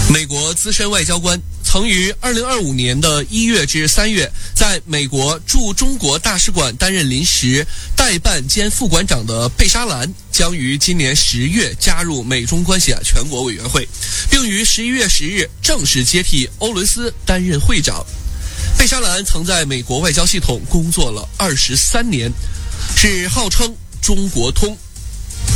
美国资深外交官曾于2025年的1月至3月在美国驻中国大使馆担任临时代办兼副馆长的贝沙兰将于今年10月加入美中关系全国委员会，并于11月10日正式接替欧伦斯担任会长。贝沙兰曾在美国外交系统工作了23年，是号称中国通